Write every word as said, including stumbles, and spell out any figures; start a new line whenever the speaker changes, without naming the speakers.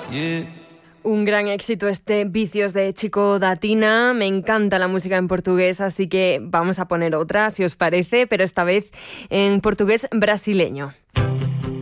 yeah.
Un gran éxito este Vicios de Chico da Tina. Me encanta la música en portugués, así que vamos a poner otra, si os parece, pero esta vez en portugués brasileño.